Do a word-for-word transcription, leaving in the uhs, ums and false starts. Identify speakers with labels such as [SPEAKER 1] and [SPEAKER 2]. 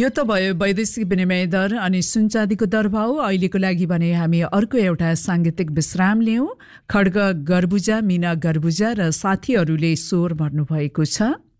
[SPEAKER 1] यो त भयो वैदेशिक विनिमय दर अनि सुनचाँदीको दर भाउ। अहिलेको लागि भने हामी अर्को एउटा साङ्गीतिक विश्राम लियौँ। खड्ग गर्बुजा, मिना गर्बुजा र साथीहरूले स्वर भर्नु भएको छ।